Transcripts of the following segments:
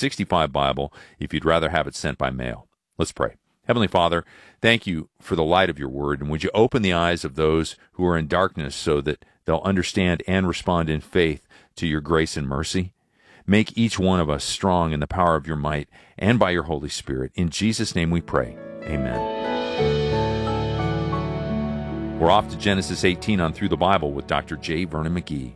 65 Bible if you'd rather have it sent by mail. Let's pray. Heavenly Father, thank you for the light of your word, and would you open the eyes of those who are in darkness so that they'll understand and respond in faith to your grace and mercy? Make each one of us strong in the power of your might and by your Holy Spirit. In Jesus' name we pray. Amen. We're off to Genesis 18 on Through the Bible with Dr. J. Vernon McGee.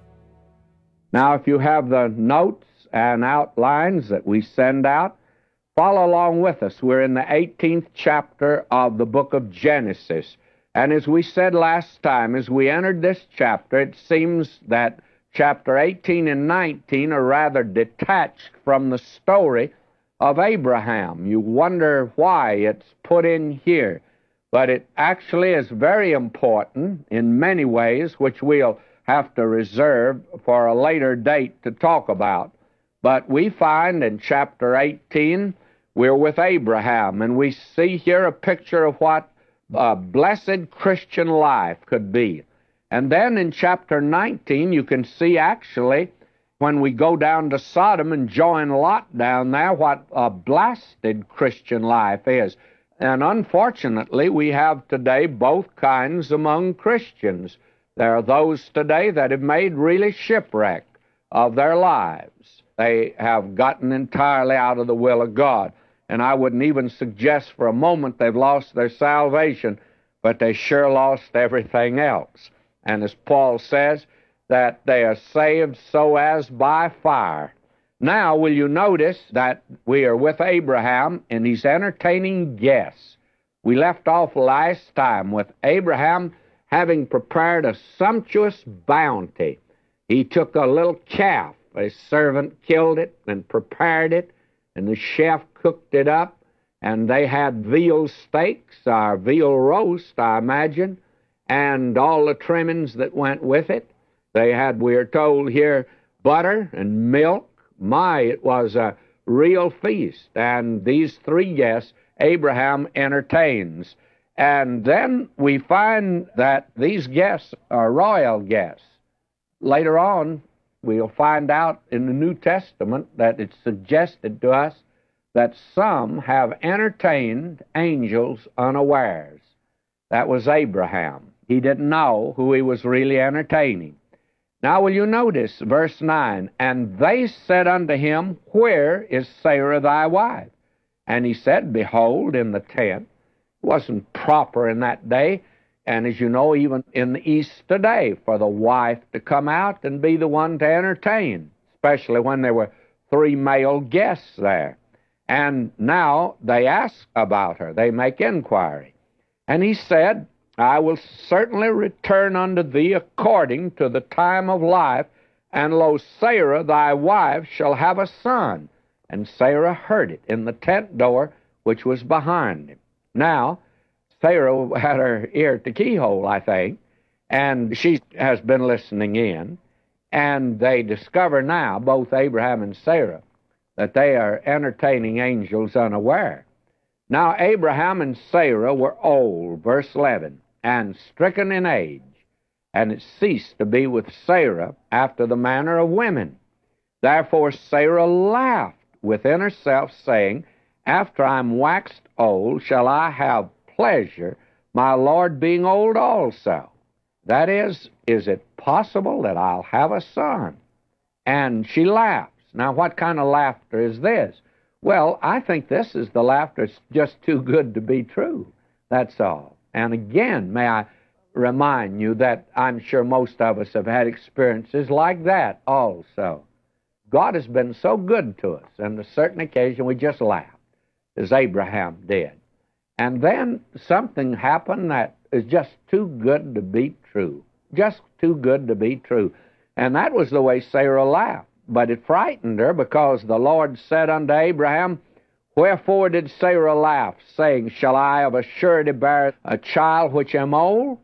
Now, if you have the notes and outlines that we send out, follow along with us. We're in the 18th chapter of the book of Genesis. And as we said last time, as we entered this chapter, it seems that chapter 18 and 19 are rather detached from the story of Abraham. You wonder why it's put in here. But it actually is very important in many ways, which we'll have to reserve for a later date to talk about. But we find in chapter 18, we're with Abraham, and we see here a picture of what a blessed Christian life could be. And then in chapter 19, you can see actually, when we go down to Sodom and join Lot down there, what a blasted Christian life is. And unfortunately, we have today both kinds among Christians. There are those today that have made really shipwreck of their lives. They have gotten entirely out of the will of God. And I wouldn't even suggest for a moment they've lost their salvation, but they sure lost everything else. And as Paul says, that they are saved so as by fire. Now, will you notice that we are with Abraham, and he's entertaining guests. We left off last time with Abraham having prepared a sumptuous bounty. He took a little calf. A servant killed it and prepared it, and the chef cooked it up, and they had veal steaks, or veal roast, I imagine, and all the trimmings that went with it. They had, we are told here, butter and milk. My, it was a real feast. And these three guests Abraham entertains. And then we find that these guests are royal guests. Later on, we'll find out in the New Testament that it's suggested to us that some have entertained angels unawares. That was Abraham. He didn't know who he was really entertaining. Now will you notice verse 9, and they said unto him, Where is Sarah thy wife? And he said, Behold, in the tent. It wasn't proper in that day, and as you know, even in the East today, for the wife to come out and be the one to entertain, especially when there were three male guests there. And now they ask about her. They make inquiry. And he said, I will certainly return unto thee according to the time of life, and lo, Sarah thy wife shall have a son. And Sarah heard it in the tent door which was behind him. Now, Sarah had her ear to keyhole, I think, and she has been listening in, and they discover now, both Abraham and Sarah, that they are entertaining angels unaware. Now, Abraham and Sarah were old, verse 11, and stricken in age, and it ceased to be with Sarah after the manner of women. Therefore Sarah laughed within herself, saying, After I'm waxed old, shall I have pleasure, my Lord being old also? That is it possible that I'll have a son? And she laughs. Now, what kind of laughter is this? Well, I think this is the laughter that's just too good to be true. That's all. And again, may I remind you that I'm sure most of us have had experiences like that also. God has been so good to us, and on a certain occasion we just laughed, as Abraham did. And then something happened that is just too good to be true. Just too good to be true. And that was the way Sarah laughed. But it frightened her, because the Lord said unto Abraham, Wherefore did Sarah laugh, saying, Shall I of a surety bear a child which am old?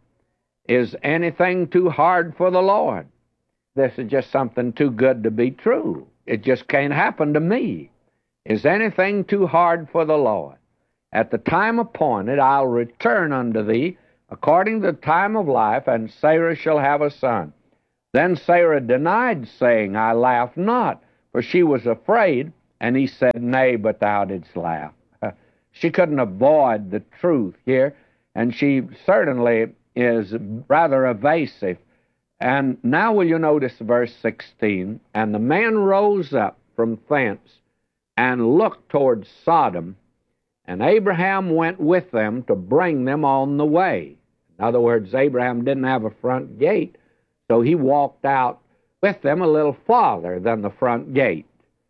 Is anything too hard for the Lord? This is just something too good to be true. It just can't happen to me. Is anything too hard for the Lord? At the time appointed I'll return unto thee, according to the time of life, and Sarah shall have a son. Then Sarah denied, saying, I laugh not, for she was afraid, And he said, Nay, but thou didst laugh. She couldn't avoid the truth here, and she certainly is rather evasive. And now will you notice verse 16, and the man rose up from thence and looked toward Sodom, and Abraham went with them to bring them on the way. In other words, Abraham didn't have a front gate, so he walked out with them a little farther than the front gate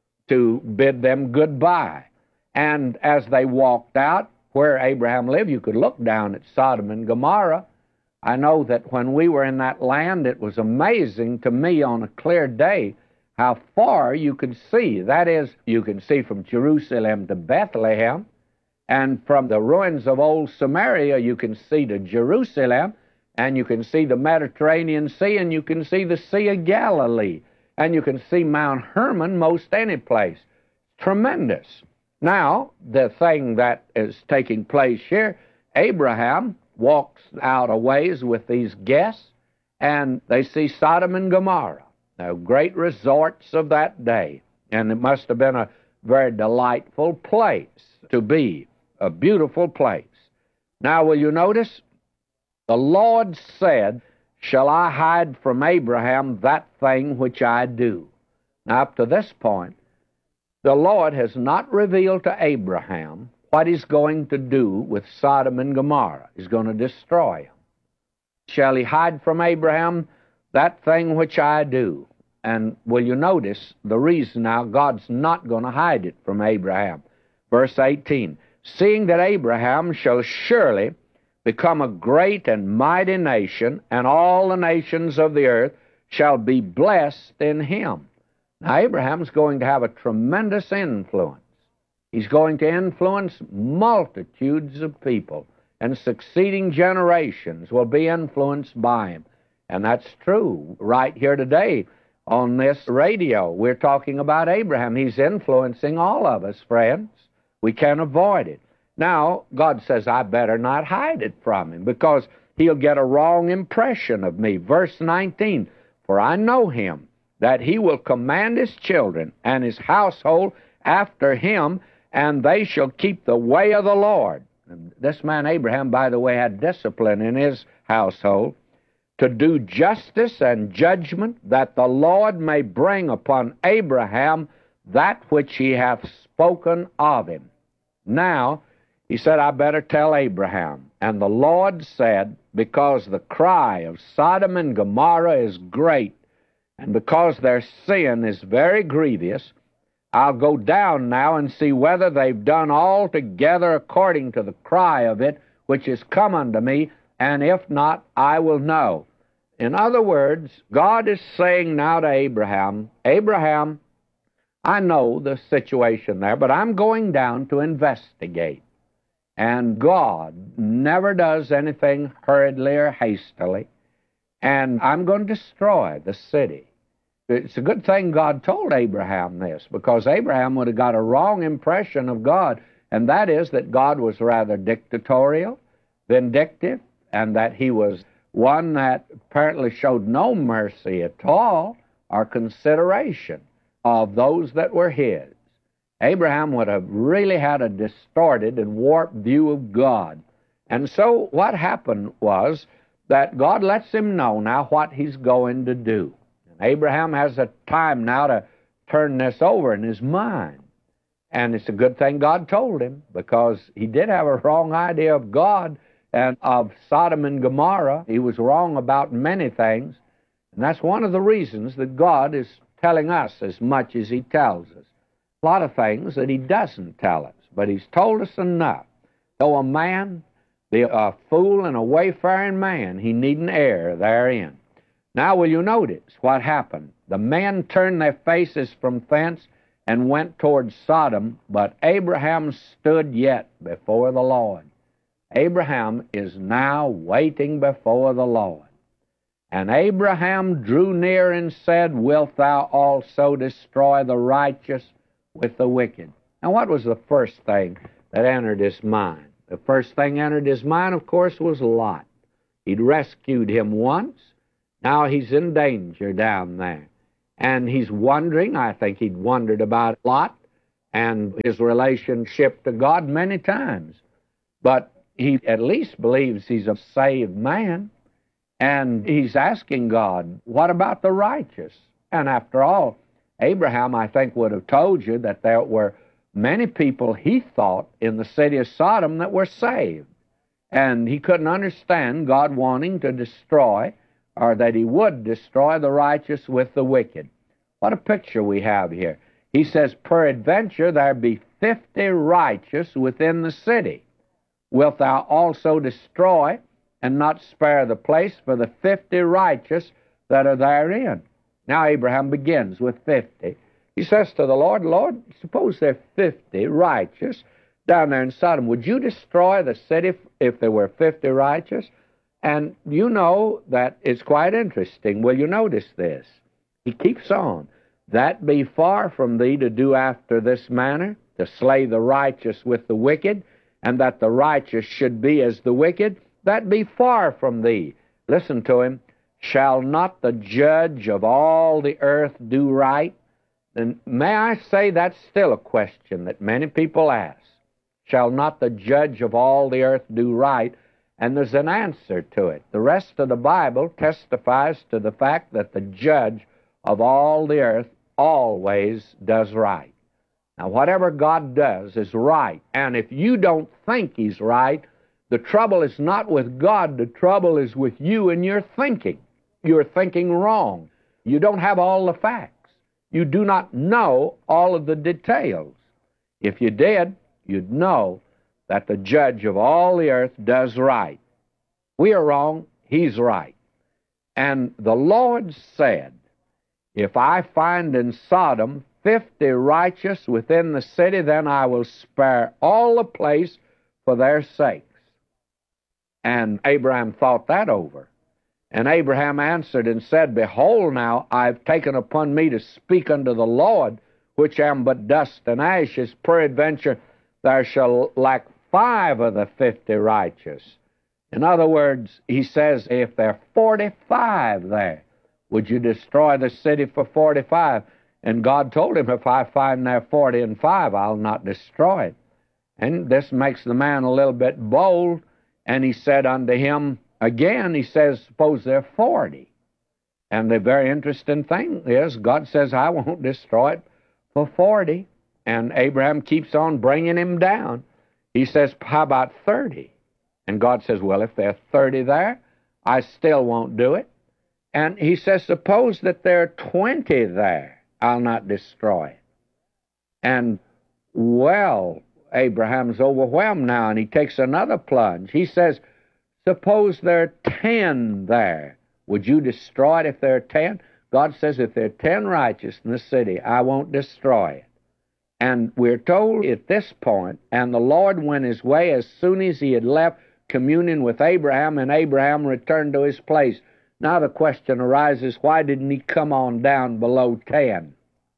to bid them goodbye. And as they walked out, where Abraham lived, you could look down at Sodom and Gomorrah. I know that when we were in that land, it was amazing to me on a clear day how far you could see. That is, you can see from Jerusalem to Bethlehem, and from the ruins of old Samaria, you can see to Jerusalem, and you can see the Mediterranean Sea, and you can see the Sea of Galilee, and you can see Mount Hermon most any place. Tremendous. Now, the thing that is taking place here, Abraham walks out a ways with these guests, and they see Sodom and Gomorrah, the great resorts of that day. And it must have been a very delightful place to be, a beautiful place. Now, will you notice? The Lord said, Shall I hide from Abraham that thing which I do? Now, up to this point, the Lord has not revealed to Abraham what he's going to do with Sodom and Gomorrah. He's going to destroy them. Shall he hide from Abraham that thing which I do? And will you notice the reason now God's not going to hide it from Abraham? Verse 18, Seeing that Abraham shall surely become a great and mighty nation, and all the nations of the earth shall be blessed in him. Now, Abraham's going to have a tremendous influence. He's going to influence multitudes of people, and succeeding generations will be influenced by him. And that's true. Right here today on this radio, we're talking about Abraham. He's influencing all of us, friends. We can't avoid it. Now, God says, I better not hide it from him, because he'll get a wrong impression of me. Verse 19, For I know him, that he will command his children and his household after him, and they shall keep the way of the Lord. And this man Abraham, by the way, had discipline in his household, to do justice and judgment, that the Lord may bring upon Abraham that which he hath spoken of him. Now, he said, I better tell Abraham. And the Lord said, Because the cry of Sodom and Gomorrah is great, and because their sin is very grievous, I'll go down now and see whether they've done altogether according to the cry of it, which is come unto me, and if not, I will know. In other words, God is saying now to Abraham, Abraham, I know the situation there, but I'm going down to investigate. And God never does anything hurriedly or hastily, and I'm going to destroy the city. It's a good thing God told Abraham this, because Abraham would have got a wrong impression of God, and that is that God was rather dictatorial, vindictive, and that he was one that apparently showed no mercy at all or consideration of those that were his. Abraham would have really had a distorted and warped view of God. And so what happened was that God lets him know now what he's going to do. And Abraham has a time now to turn this over in his mind. And it's a good thing God told him, because he did have a wrong idea of God and of Sodom and Gomorrah. He was wrong about many things. And that's one of the reasons that God is telling us as much as he tells us. A lot of things that he doesn't tell us, but he's told us enough. Though a man be a fool and a wayfaring man, he needn't err therein. Now will you notice what happened? The men turned their faces from thence and went toward Sodom, but Abraham stood yet before the Lord. Abraham is now waiting before the Lord. And Abraham drew near and said, Wilt thou also destroy the righteous with the wicked? Now, what was the first thing that entered his mind? The first thing entered his mind, of course, was Lot. He'd rescued him once. Now he's in danger down there. And he's wondering, I think he'd wondered about Lot, and his relationship to God many times. But he at least believes he's a saved man, and he's asking God, what about the righteous? And after all, Abraham, I think, would have told you that there were many people, he thought, in the city of Sodom that were saved. And he couldn't understand God wanting to destroy, or that he would destroy the righteous with the wicked. What a picture we have here. He says, peradventure there be 50 righteous within the city. Wilt thou also destroy and not spare the place for the 50 righteous that are therein? Now Abraham begins with 50. He says to the Lord, Lord, suppose there are 50 righteous down there in Sodom. Would you destroy the city if there were 50 righteous? And you know that it's quite interesting. Will you notice this? He keeps on. That be far from thee to do after this manner, to slay the righteous with the wicked, and that the righteous should be as the wicked, that be far from thee. Listen to him. Shall not the judge of all the earth do right? And may I say that's still a question that many people ask. Shall not the judge of all the earth do right? And there's an answer to it. The rest of the Bible testifies to the fact that the judge of all the earth always does right. Now, whatever God does is right. And if you don't think he's right, the trouble is not with God. The trouble is with you and your thinking. You're thinking wrong. You don't have all the facts. You do not know all of the details. If you did, you'd know that the judge of all the earth does right. We are wrong, he's right. And the Lord said, if I find in Sodom 50 righteous within the city, then I will spare all the place for their sakes. And Abraham thought that over. And Abraham answered and said, behold, now I've taken upon me to speak unto the Lord, which am but dust and ashes. Peradventure there shall lack 5 of the 50 righteous. In other words, he says, if there are 45 there, would you destroy the city for 45? And God told him, if I find there 40 and 5, I'll not destroy it. And this makes the man a little bit bold. And he said unto him, again, he says, suppose there are 40. And the very interesting thing is, God says, I won't destroy it for 40. And Abraham keeps on bringing him down. He says, how about 30? And God says, well, if there are 30 there, I still won't do it. And he says, suppose that there are 20 there, I'll not destroy it. And, well, Abraham's overwhelmed now, and he takes another plunge. He says, suppose there are 10 there. Would you destroy it if there are 10? God says, if there are 10 righteous in the city, I won't destroy it. And we're told at this point, and the Lord went his way as soon as he had left communion with Abraham, and Abraham returned to his place. Now the question arises, why didn't he come on down below 10?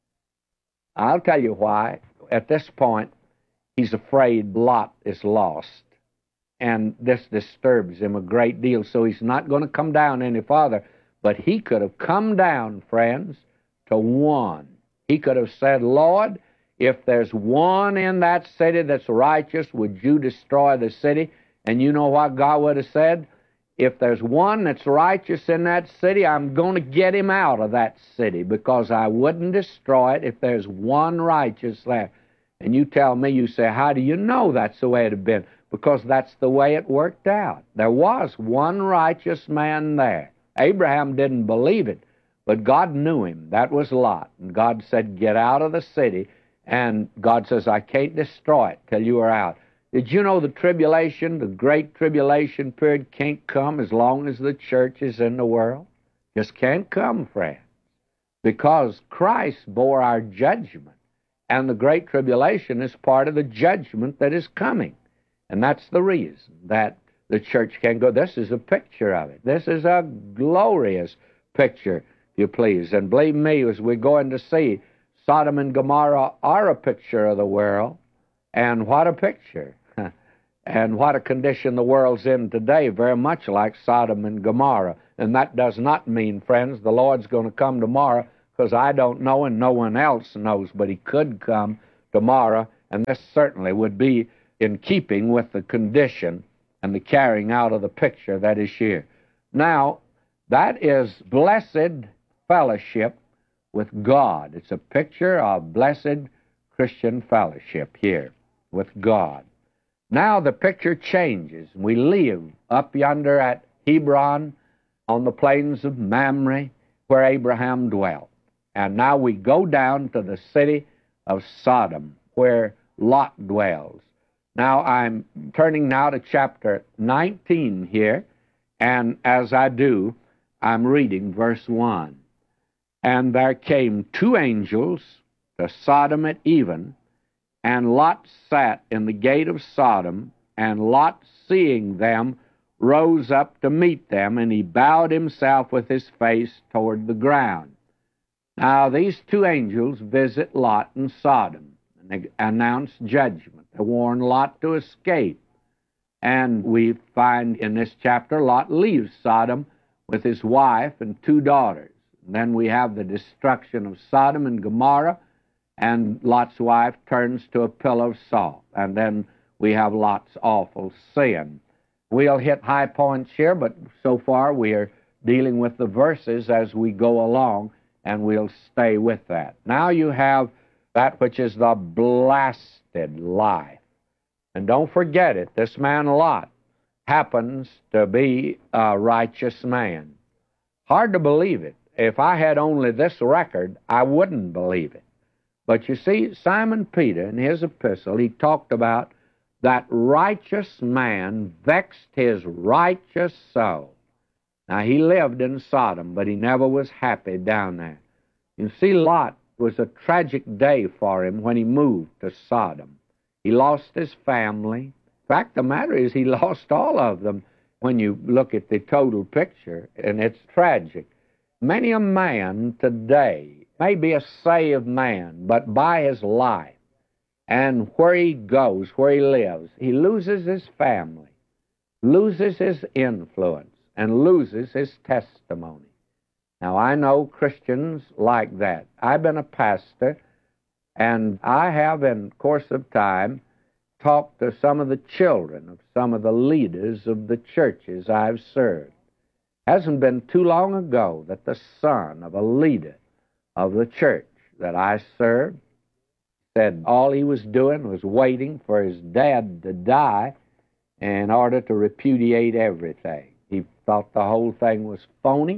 I'll tell you why. At this point, he's afraid Lot is lost. And this disturbs him a great deal, so he's not going to come down any farther. But he could have come down, friends, to 1. He could have said, Lord, if there's 1 in that city that's righteous, would you destroy the city? And you know what God would have said? If there's 1 that's righteous in that city, I'm going to get him out of that city, because I wouldn't destroy it if there's 1 righteous there. And you tell me, you say, how do you know that's the way it had been? Because that's the way it worked out. There was 1 righteous man there. Abraham didn't believe it, but God knew him. That was Lot. And God said, get out of the city. And God says, I can't destroy it till you are out. Did you know the tribulation, the great tribulation period, can't come as long as the church is in the world? Just can't come, friends, because Christ bore our judgment, and the great tribulation is part of the judgment that is coming. And that's the reason that the church can't go. This is a picture of it. This is a glorious picture, if you please. And believe me, as we're going to see, Sodom and Gomorrah are a picture of the world. And what a picture. And what a condition the world's in today, very much like Sodom and Gomorrah. And that does not mean, friends, the Lord's going to come tomorrow, because I don't know and no one else knows, but he could come tomorrow, and this certainly would be in keeping with the condition and the carrying out of the picture that is here. Now, that is blessed fellowship with God. It's a picture of blessed Christian fellowship here with God. Now the picture changes. We live up yonder at Hebron on the plains of Mamre where Abraham dwelt. And now we go down to the city of Sodom where Lot dwells. Now I'm turning now to chapter 19 here, and as I do, I'm reading verse 1. And there came two angels to Sodom at even, and Lot sat in the gate of Sodom, and Lot, seeing them, rose up to meet them, and he bowed himself with his face toward the ground. Now these two angels visit Lot in Sodom, and they announce judgment. They warn Lot to escape. And we find in this chapter Lot leaves Sodom with his wife and two daughters. And then we have the destruction of Sodom and Gomorrah, and Lot's wife turns to a pillar of salt. And then we have Lot's awful sin. We'll hit high points here, but so far we are dealing with the verses as we go along, and we'll stay with that. Now you have that which is the blasted life. And don't forget it, this man Lot happens to be a righteous man. Hard to believe it. If I had only this record, I wouldn't believe it. But you see, Simon Peter, in his epistle, he talked about that righteous man vexed his righteous soul. Now, he lived in Sodom, but he never was happy down there. You see, Lot was a tragic day for him when he moved to Sodom. He lost his family. In fact, the matter is he lost all of them when you look at the total picture, and it's tragic. Many a man today may be a saved man, but by his life and where he goes, where he lives, he loses his family, loses his influence, and loses his testimony. Now, I know Christians like that. I've been a pastor, and I have, in course of time, talked to some of the children of some of the leaders of the churches I've served. Hasn't been too long ago that the son of a leader of the church that I served said all he was doing was waiting for his dad to die in order to repudiate everything. He thought the whole thing was phony,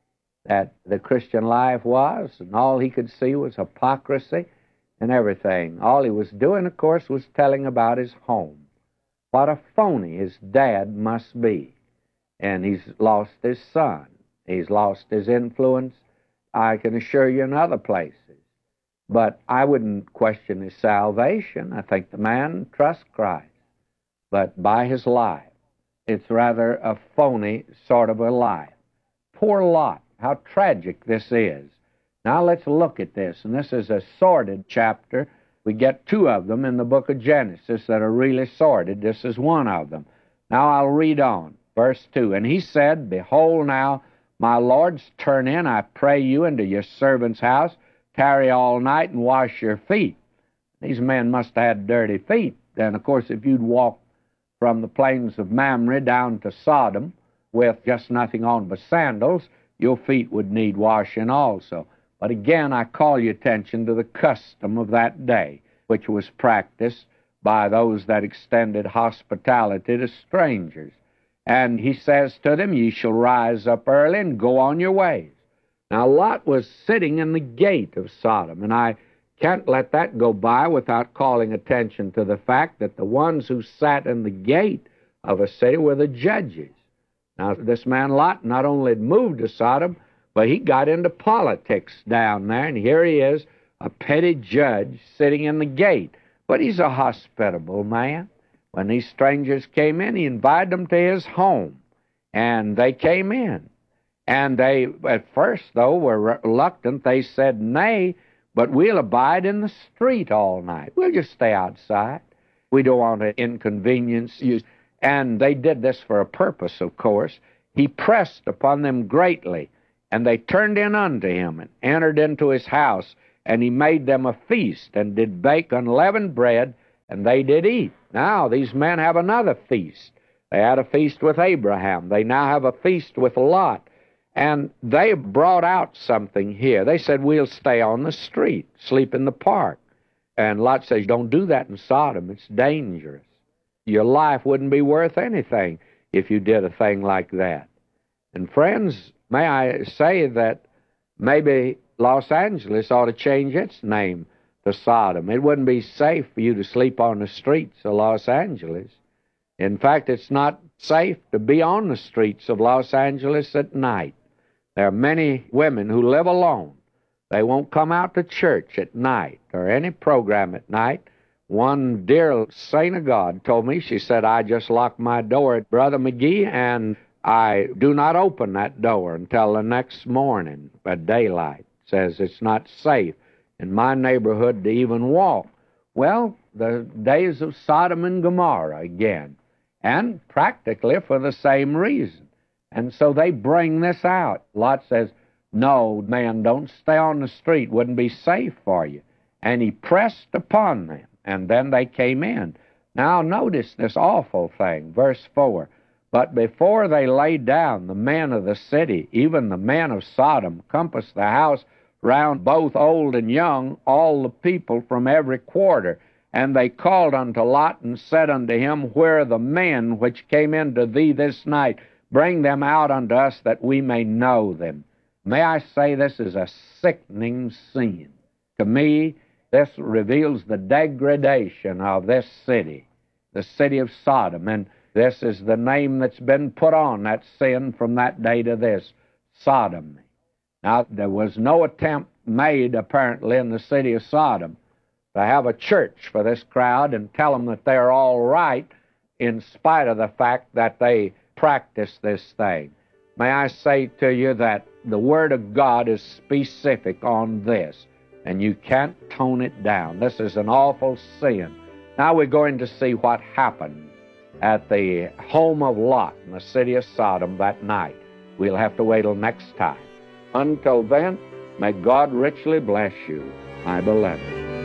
that the Christian life was, and all he could see was hypocrisy and everything. All he was doing, of course, was telling about his home. What a phony his dad must be. And he's lost his son. He's lost his influence, I can assure you, in other places. But I wouldn't question his salvation. I think the man trusts Christ. But by his life, it's rather a phony sort of a life. Poor Lot, how tragic this is. Now let's look at this. And this is a sordid chapter. We get two of them in the book of Genesis that are really sordid. This is one of them. Now I'll read on. Verse 2, and he said, behold now, my lords, turn in, I pray you, into your servant's house, tarry all night, and wash your feet. These men must have had dirty feet. And, of course, if you'd walk from the plains of Mamre down to Sodom with just nothing on but sandals, your feet would need washing also. But again, I call your attention to the custom of that day, which was practiced by those that extended hospitality to strangers. And he says to them, ye shall rise up early and go on your ways. Now, Lot was sitting in the gate of Sodom, and I can't let that go by without calling attention to the fact that the ones who sat in the gate of a city were the judges. Now, this man Lot not only had moved to Sodom, but he got into politics down there, and here he is, a petty judge sitting in the gate. But he's a hospitable man. When these strangers came in, he invited them to his home, and they came in. And they, at first, though, were reluctant. They said, nay, but we'll abide in the street all night. We'll just stay outside. We don't want to inconvenience you. And they did this for a purpose, of course. He pressed upon them greatly, and they turned in unto him and entered into his house And he made them a feast, and did bake unleavened bread, and they did eat. Now these men have another feast. They had a feast with Abraham. They now have a feast with Lot. And they brought out something here. They said, we'll stay on the street, sleep in the park. And Lot says, don't do that in Sodom. It's dangerous. Your life wouldn't be worth anything if you did a thing like that. And friends, may I say that maybe Los Angeles ought to change its name to Sodom. It wouldn't be safe for you to sleep on the streets of Los Angeles. In fact, it's not safe to be on the streets of Los Angeles at night. There are many women who live alone. They won't come out to church at night or any program at night. One dear saint of God told me, she said, I just lock my door at Brother McGee, and I do not open that door until the next morning at daylight. Says it's not safe in my neighborhood to even walk. Well, the days of Sodom and Gomorrah again, and practically for the same reason. And so they bring this out. Lot says, no, man, don't stay on the street. Wouldn't be safe for you. And he pressed upon them, and then they came in. Now notice this awful thing, verse 4. But before they lay down, the men of the city, even the men of Sodom, compassed the house round, both old and young, all the people from every quarter. And they called unto Lot, and said unto him, where are the men which came into thee this night? Bring them out unto us, that we may know them. May I say, this is a sickening scene. To me, this reveals the degradation of this city, the city of Sodom. And this is the name that's been put on that sin from that day to this, sodomy. Now, there was no attempt made, apparently, in the city of Sodom to have a church for this crowd and tell them that they're all right in spite of the fact that they practice this thing. May I say to you that the Word of God is specific on this, and you can't tone it down. This is an awful sin. Now we're going to see what happened at the home of Lot in the city of Sodom that night. We'll have to wait till next time. Until then, may God richly bless you, my beloved.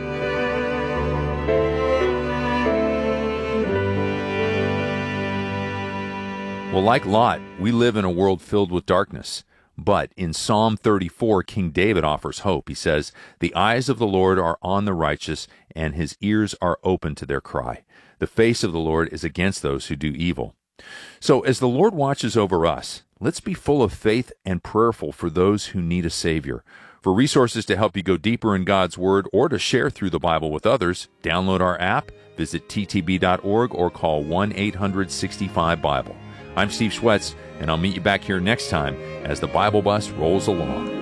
Well, like Lot, we live in a world filled with darkness. But in Psalm 34, King David offers hope. He says, the eyes of the Lord are on the righteous, and his ears are open to their cry. The face of the Lord is against those who do evil. So as the Lord watches over us, let's be full of faith and prayerful for those who need a Savior. For resources to help you go deeper in God's Word or to share through the Bible with others, download our app, visit ttb.org, or call 1-800-65-BIBLE. I'm Steve Schwetz, and I'll meet you back here next time as the Bible Bus rolls along.